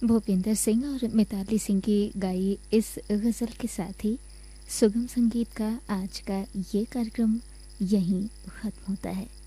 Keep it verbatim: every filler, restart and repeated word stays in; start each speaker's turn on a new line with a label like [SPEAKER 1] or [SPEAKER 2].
[SPEAKER 1] भूपेंद्र सिंह और मिताली सिंह की गाई इस गज़ल के साथ ही सुगम संगीत का आज का ये कार्यक्रम यहीं ख़त्म होता है।